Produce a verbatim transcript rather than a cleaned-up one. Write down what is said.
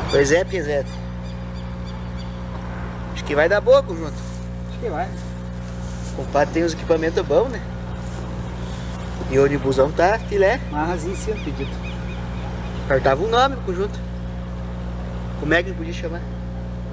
Pois é, Pinzete. Acho que vai dar boa, conjunto. Acho que vai. O compadre tem os equipamentos bons, né? E o ônibusão tá filé. Marrazinho sim, pedido. Faltava um nome no conjunto. Como é que podia chamar?